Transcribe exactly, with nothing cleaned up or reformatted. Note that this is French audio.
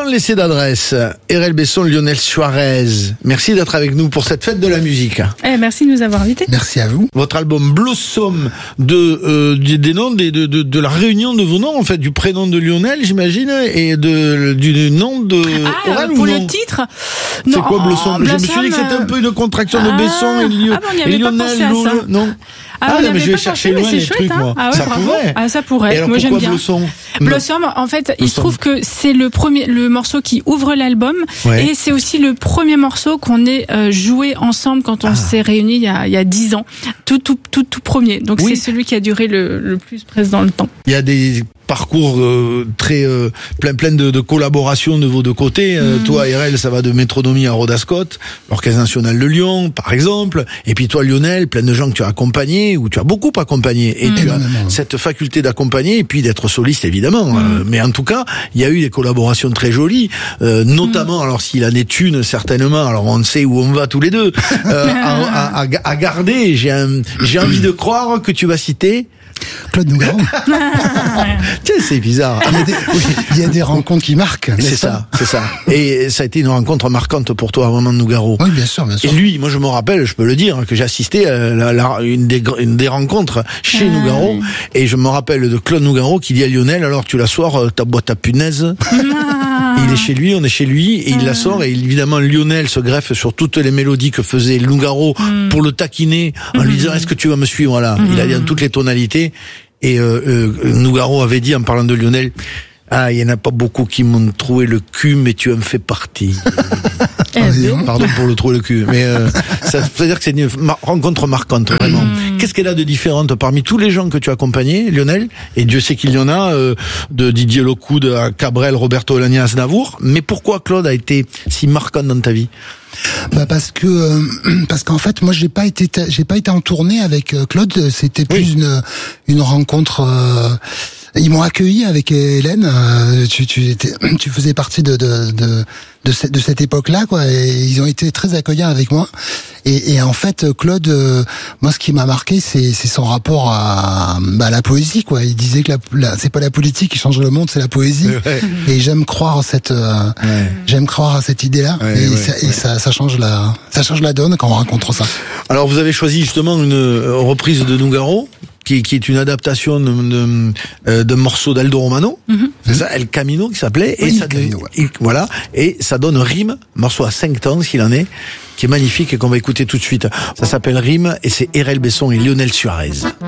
laisser d'adresse. R L Besson, Lionel Suarez. Merci d'être avec nous pour cette fête de la musique. Eh, merci de nous avoir invités. Merci à vous. Votre album Blossom, de, euh, des, des noms, des, de, de, de la réunion de vos noms, en fait, du prénom de Lionel, j'imagine, et de, du nom de Ah, Aurel, pour ou le non? titre. C'est Non, quoi Blossom? Je me suis dit que c'était un peu une contraction de Ah, Besson et, Lio, ah bon, on y et avait pas Lionel. pensé à Lou- ça. Non. Ah, Ah, on non, y mais je avait vais pas chercher pensé, loin mais les c'est trucs, chouette, moi. hein. Ah ouais, Ça bravo. pourrait. Ah, ça pourrait. Et alors, moi, j'aime pourquoi bien. Blossom? Blossom, en fait, il se trouve que c'est le premier, le morceau qui ouvre l'album, Ouais. et c'est aussi le premier morceau qu'on ait euh, joué ensemble quand on Ah. s'est réunis il y a il y a dix ans, tout tout tout tout premier. Donc Oui. c'est celui qui a duré le, le plus presque dans le temps. Il y a des parcours euh, très euh, plein plein de, de collaborations de vos deux côtés. Euh, Mm. Toi, R L, ça va de Métronomie à Rhoda Scott, l'Orchestre National de Lyon, par exemple. Et puis toi, Lionel, plein de gens que tu as accompagnés, ou tu as beaucoup accompagné. Et Mm. tu as Énormément. cette faculté d'accompagner, et puis d'être soliste, évidemment. Mm. Euh, mais en tout cas, il y a eu des collaborations très jolies, euh, notamment, alors s'il en est une, certainement, alors on sait où on va tous les deux, euh, à, à, à, à garder. J'ai un- j'ai envie de croire que tu vas citer... Claude Nougaro. Tiens, c'est bizarre. Il y a des, oui, il y a des rencontres qui marquent. C'est n'est-ce ça, c'est ça. Et ça a été une rencontre marquante pour toi, à un moment de Nougaro. pas Oui, bien sûr, bien Et sûr. lui, moi je me rappelle, je peux le dire, que j'ai assisté à la, la- une, des, gr- une des rencontres chez Ah, Nougaro. oui. Et je me rappelle de Claude Nougaro qui dit à Lionel, alors tu la sors, euh, ta boîte à punaise. Et il est chez lui, on est chez lui, et il la sort, et évidemment Lionel se greffe sur toutes les mélodies que faisait Nougaro pour le taquiner, en lui disant, est-ce que tu vas me suivre? Voilà. Il a dit dans toutes les tonalités. Et euh, euh, Nougaro avait dit, en parlant de Lionel, ah, il y en a pas beaucoup qui m'ont trouvé le cul, mais tu en fais partie. Eh ben. Pardon pour le trouver le cul, mais euh, ça veut dire que c'est une mar- rencontre marquante, vraiment. Qu'est-ce qu'elle a de différente parmi tous les gens que tu as accompagnés, Lionel? Et Dieu sait qu'il y en a, euh, de Didier Locoud à Cabrel, Roberto Olagna, Aznavour. Mais pourquoi Claude a été si marquant dans ta vie? Bah parce que euh, parce qu'en fait moi j'ai pas été ta- j'ai pas été en tournée avec euh, Claude. C'était plus Oui. une une rencontre. Euh, ils m'ont accueilli avec Hélène. Euh, tu tu étais, tu faisais partie de de de de cette, de cette époque-là, quoi. Et ils ont été très accueillants avec moi. Et, et en fait, Claude, euh, moi, ce qui m'a marqué, c'est c'est son rapport à, bah, à la poésie, quoi. Il disait que la, la c'est pas la politique qui change le monde, c'est la poésie. Ouais. Et j'aime croire à cette euh, Ouais. j'aime croire à cette idée-là. Ouais, et ouais, ça, et ouais. ça ça change la ça change la donne quand on rencontre ça. Alors vous avez choisi justement une euh, reprise de Nougaro, qui, qui est une adaptation de, de, euh, d'un morceau d'Aldo Romano, c'est ça, El Camino qui s'appelait, et Oui, ça El Camino, donne- ouais. et voilà, et ça donne Rime, morceau à cinq temps s'il en est, qui est magnifique et qu'on va écouter tout de suite. Ça s'appelle Rime, et c'est R L Besson et Lionel Suarez.